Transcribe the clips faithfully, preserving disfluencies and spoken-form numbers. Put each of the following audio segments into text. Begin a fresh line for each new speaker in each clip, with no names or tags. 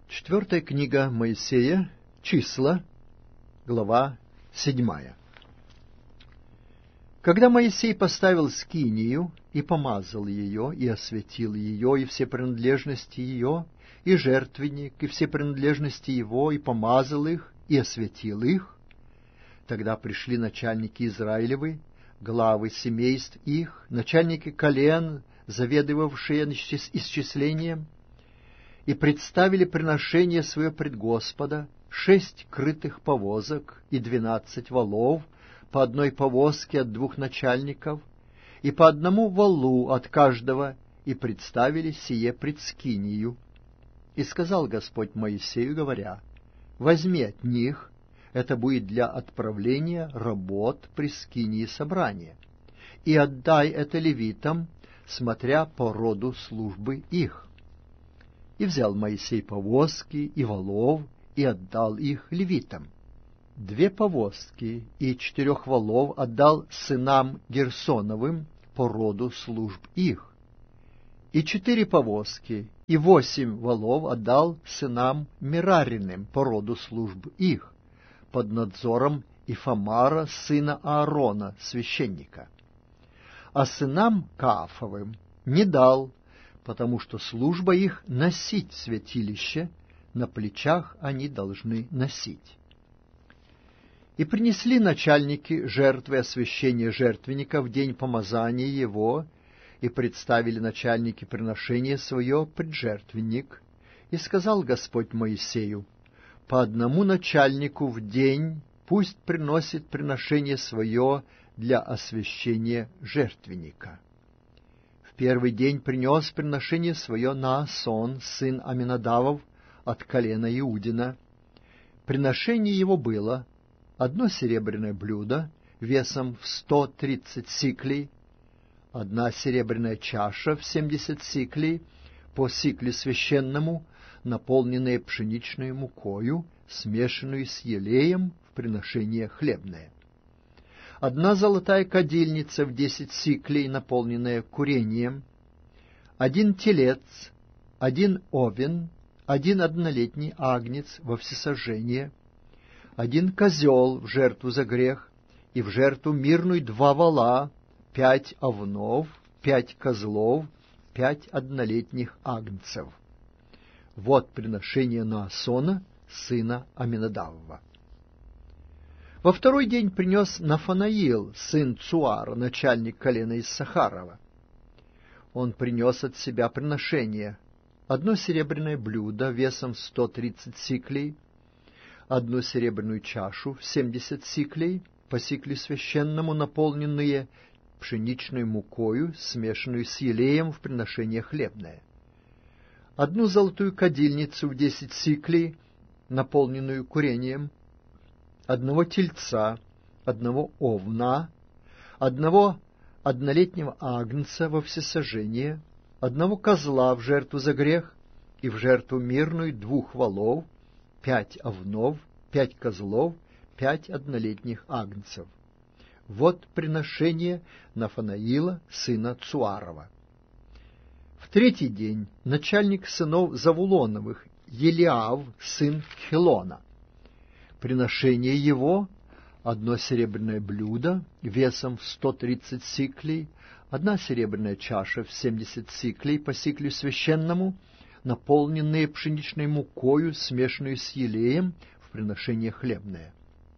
Четвертая книга Моисея, Числа, глава седьмая. Когда Моисей поставил скинию и помазал ее, и осветил ее, и все принадлежности ее, и жертвенник, и все принадлежности его, и помазал их, и осветил их, тогда пришли начальники Израилевы, главы семейств их, начальники колен, заведовавшие исчислением, и представили приношение свое пред Господа, шесть крытых повозок и двенадцать валов, по одной повозке от двух начальников, и по одному валу от каждого, и представили сие пред скинию. И сказал Господь Моисею, говоря: возьми от них, это будет для отправления работ при скинии собрания, и отдай это левитам, смотря по роду службы их. И взял Моисей повозки и валов, и отдал их левитам. Две повозки и четырех валов отдал сынам Герсоновым по роду служб их. И четыре повозки и восемь валов отдал сынам Мерариным по роду служб их, под надзором Ифамара, сына Аарона, священника. А сынам Каафовым не дал, потому что служба их носить святилище, на плечах они должны носить. И принесли начальники жертвы освящения жертвенника в день помазания его, и представили начальники приношение свое пред жертвенник. И сказал Господь Моисею: по одному начальнику в день пусть приносит приношение свое для освящения жертвенника. В первый день принес приношение свое Наасон, сын Аминадавов, от колена Иудина. Приношение его было одно серебряное блюдо весом в сто тридцать сиклей, одна серебряная чаша в семьдесят сиклей, по сиклю священному, наполненная пшеничной мукою, смешанную с елеем в приношение хлебное. Одна золотая кадильница в десять сиклей, наполненная курением, один телец, один овен, один однолетний агнец во всесожжение, один козел в жертву за грех, и в жертву мирную два вола, пять овнов, пять козлов, пять однолетних агнцев. Вот приношение Наасона, сына Аминадавова. Во второй день принес Нафанаил, сын Цуара, начальник колена Иссахарова. Он принес от себя приношение: одно серебряное блюдо весом в сто тридцать сиклей, одну серебряную чашу в семьдесят сиклей, по сиклю священному, наполненные пшеничной мукою, смешанную с елеем в приношение хлебное, одну золотую кадильницу в десять сиклей, наполненную курением, одного тельца, одного овна, одного однолетнего агнца во всесожжение, одного козла в жертву за грех, и в жертву мирную двух волов, пять овнов, пять козлов, пять однолетних агнцев. Вот приношение Нафанаила, сына Цуарова. В третий день начальник сынов Завулоновых, Елиав, сын Хелона. Приношение его — одно серебряное блюдо весом в сто тридцать сиклей, одна серебряная чаша в семьдесят сиклей по сиклю священному, наполненные пшеничной мукою, смешанную с елеем в приношение хлебное,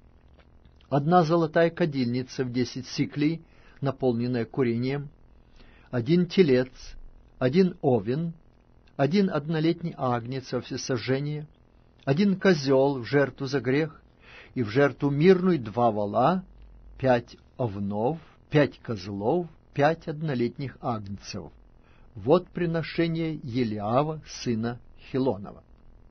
одна золотая кадильница в десять сиклей, наполненная курением, один телец, один овен, один однолетний агнец во всесожжение, один козел в жертву за грех, и в жертву мирную два вола, пять овнов, пять козлов, пять однолетних агнцев. Вот приношение Елиава, сына Хелонова.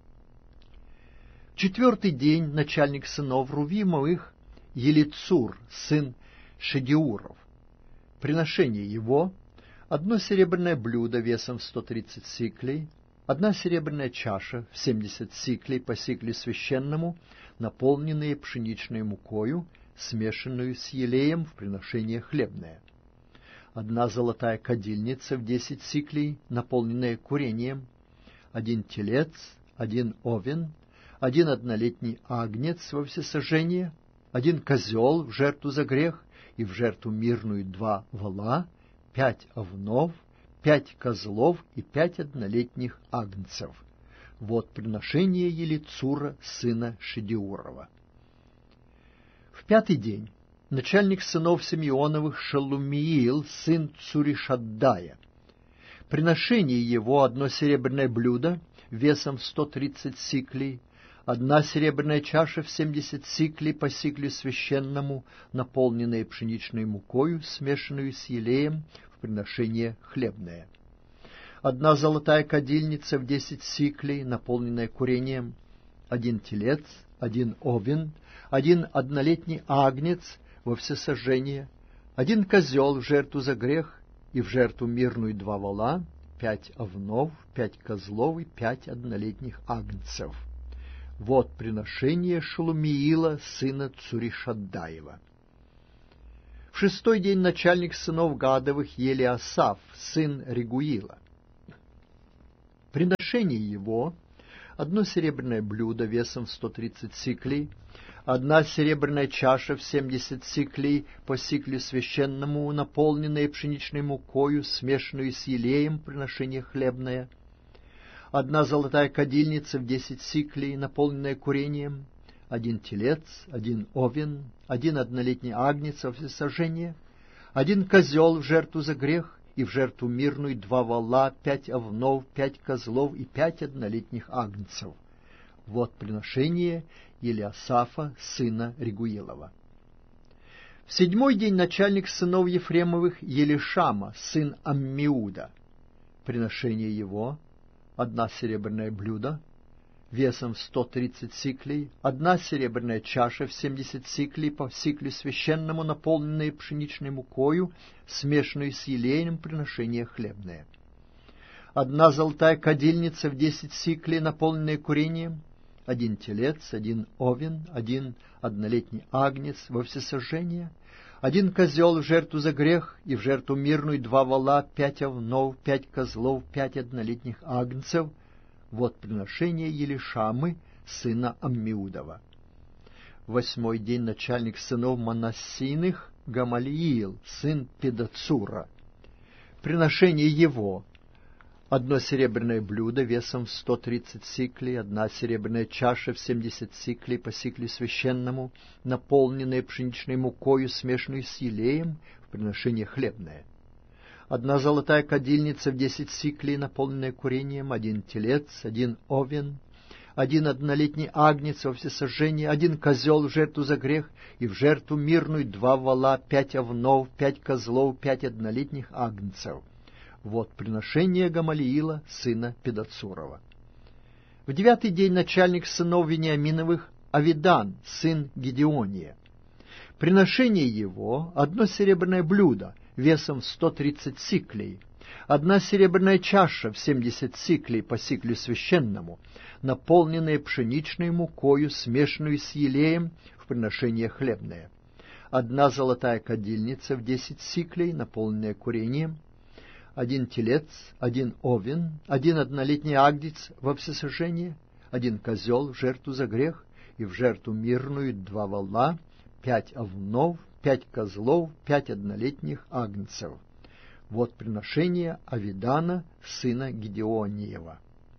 В четвертый день начальник сынов Рувимовых, Елицур, сын Шедеуров. Приношение его — одно серебряное блюдо весом в сто тридцать сиклей, одна серебряная чаша в семьдесят сиклей по сиклю священному, наполненные пшеничной мукою, смешанную с елеем в приношение хлебное, одна золотая кадильница в десять сиклей, наполненная курением, один телец, один овен, один однолетний агнец во всесожжение, один козел в жертву за грех и в жертву мирную два вола, пять овнов, пять козлов и пять однолетних агнцев. Вот приношение Елицура, сына Шедеурова. В пятый день начальник сынов Симеоновых Шалумиил, сын Цуришаддая. Приношение его одно серебряное блюдо весом в сто тридцать сиклей, одна серебряная чаша в семьдесят сиклей по сиклю священному, наполненная пшеничной мукою, смешанную с елеем, в приношение хлебное. Одна золотая кадильница в десять сиклей, наполненная курением, один телец, один овен, один однолетний агнец во всесожжение, один козел в жертву за грех и в жертву мирную два вола, пять овнов, пять козлов и пять однолетних агнцев. Вот приношение Шалумиила, сына Цуришаддаева. В шестой день начальник сынов Гадовых Елиасаф, сын Регуила. Приношение его — одно серебряное блюдо весом в сто тридцать сиклей, одна серебряная чаша в семьдесят сиклей по сиклю священному, наполненная пшеничной мукою, смешанную с елеем, приношение хлебное, одна золотая кадильница в десять сиклей, наполненная курением, один телец, один овен, один однолетний агнец во всесожжение, один козел в жертву за грех и в жертву мирную два вола, пять овнов, пять козлов и пять однолетних агнцев. Вот приношение Елиасафа, сына Регуилова. В седьмой день начальник сынов Ефремовых Елишама, сын Аммиуда. Приношение его — одна серебряное блюдо весом в сто тридцать сиклей, одна серебряная чаша в семьдесят сиклей по сиклю священному, наполненная пшеничной мукою, смешанную с елеем, приношение хлебное. Одна золотая кадильница в десять сиклей, наполненная курением, один телец, один овен, один однолетний агнец во всесожжение, один козел в жертву за грех и в жертву мирную два вола, пять овнов, пять козлов, пять однолетних агнцев. Вот приношение Елишамы, сына Аммиудова. В восьмой день начальник сынов Манассийных Гамалиил, сын Педацура. Приношение его — одно серебряное блюдо весом в сто тридцать сиклей, одна серебряная чаша в семьдесят сиклей по сиклю священному, наполненная пшеничной мукою, смешанной с елеем, в приношение хлебное. Одна золотая кадильница в десять сиклей, наполненная курением, один телец, один овен, один однолетний агнец во всесожжение, один козел в жертву за грех и в жертву мирную два вола, пять овнов, пять козлов, пять однолетних агнцев. Вот приношение Гамалиила, сына Педацурова. В девятый день начальник сынов Вениаминовых Авидан, сын Гедеония. Приношение его — одно серебряное блюдо весом в сто тридцать сиклей, одна серебряная чаша в семьдесят сиклей по сиклю священному, наполненная пшеничной мукою, смешанную с елеем, в приношение хлебное, одна золотая кадильница в десять сиклей, наполненная курением, один телец, один овен, один однолетний агнец во всесожжение, один козел в жертву за грех и в жертву мирную два вола, пять овнов, пять козлов, пять однолетних агнцев. Вот приношение Авидана, сына Гедеониева.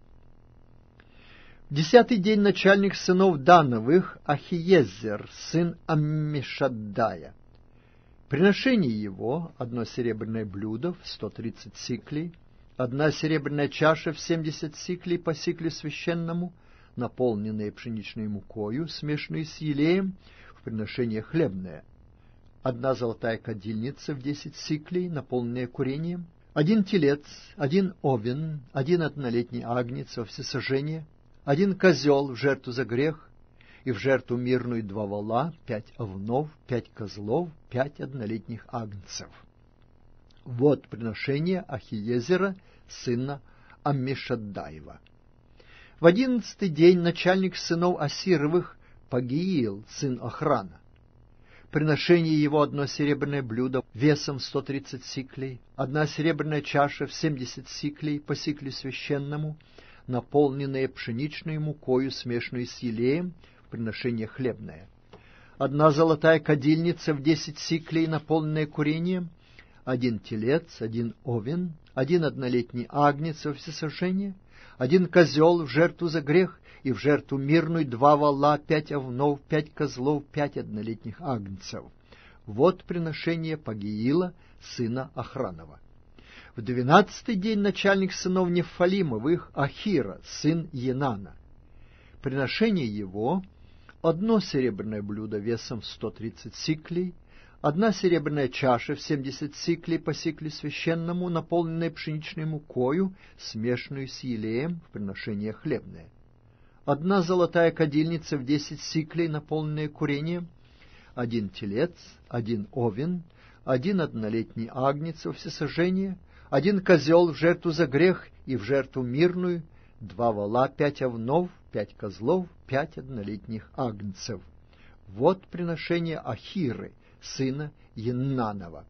В десятый день начальник сынов Дановых Ахиезер, сын Аммишаддая. Приношение его — одно серебряное блюдо в сто тридцать сиклей, одна серебряная чаша в семьдесят сиклей по сиклю священному, наполненная пшеничной мукою, смешанной с елеем, в приношение хлебное, одна золотая кадильница в десять сиклей, наполненная курением, один телец, один овен, один однолетний агнец во всесожжение, один козел в жертву за грех и в жертву мирную два вола, пять овнов, пять козлов, пять однолетних агнцев. Вот приношение Ахиезера, сына Аммишаддаева. В одиннадцатый день начальник сынов Асировых Пагиил, сын Охрана. Приношение его — одно серебряное блюдо весом сто тридцать сиклей, одна серебряная чаша в семьдесят сиклей по сиклю священному, наполненные пшеничной мукою, смешанной с елеем, в приношение хлебное. Одна золотая кадильница в десять сиклей, наполненная курением, один телец, один овен, один однолетний агнец во всесожжение, один козел в жертву за грех, и в жертву мирную два вола, пять овнов, пять козлов, пять однолетних агнцев. Вот приношение Пагиила, сына Охранова. В двенадцатый день начальник сынов Нефалимовых, Ахира, сын Енана. Приношение его — одно серебряное блюдо весом сто тридцать сиклей, одна серебряная чаша в семьдесят сиклей по сиклю священному, наполненная пшеничной мукою, смешанную с елеем, в приношение хлебное. Одна золотая кадильница в десять сиклей, наполненная курением, один телец, один овен, один однолетний агнец во всесожжение, один козел в жертву за грех и в жертву мирную, два вола, пять овнов, пять козлов, пять однолетних агнцев. Вот приношение Ахиры, сына Енанова.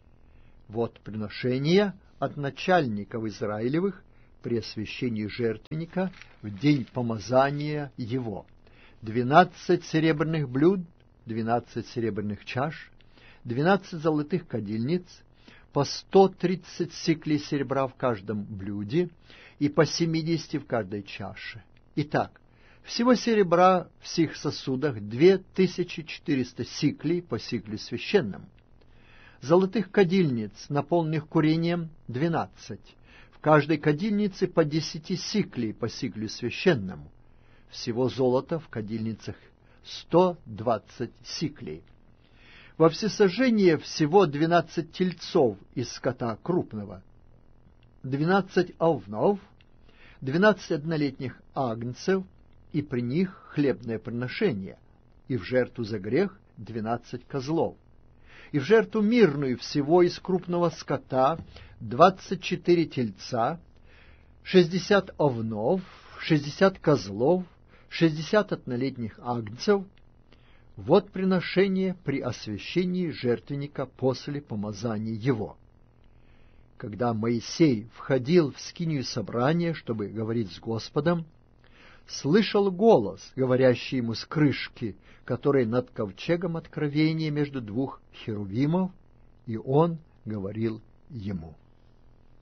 Вот приношение от начальников Израилевых при освящении жертвенника в день помазания его. Двенадцать серебряных блюд, двенадцать серебряных чаш, двенадцать золотых кадильниц, по сто тридцать сиклей серебра в каждом блюде и по семидесяти в каждой чаше. Итак, всего серебра в сих сосудах две тысячи четыреста сиклей по сиклю священному. Золотых кадильниц, наполненных курением, двенадцать. В каждой кадильнице по десяти сиклей по сиклю священному. Всего золота в кадильницах сто двадцать сиклей. Во всесожжение всего двенадцать тельцов из скота крупного, двенадцать овнов, двенадцать однолетних агнцев, и при них хлебное приношение, и в жертву за грех двенадцать козлов, и в жертву мирную всего из крупного скота двадцать четыре тельца, шестьдесят овнов, шестьдесят козлов, шестьдесят однолетних агнцев. Вот приношение при освящении жертвенника после помазания его. Когда Моисей входил в скинию собрания, чтобы говорить с Господом, слышал голос, говорящий ему с крышки, который над ковчегом откровения между двух херувимов, и он говорил ему.